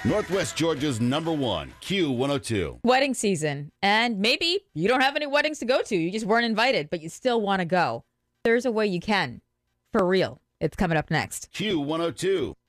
Northwest Georgia's #1, Q102. Wedding season. And maybe you don't have any weddings to go to. You just weren't invited, but you still want to go. There's a way you can. For real. It's coming up next. Q102.